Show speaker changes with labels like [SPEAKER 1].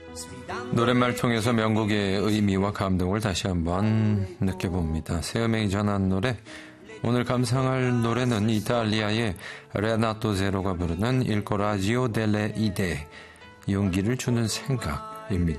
[SPEAKER 1] 노랫말 통해서 명곡의 의미와 감동을 다시 한번 느껴봅니다. 세음행이 전한 노래, 오늘 감상할 노래는 이탈리아의 레나토 제로가 부르는 Il coraggio delle idee, 용기를 주는 생각입니다.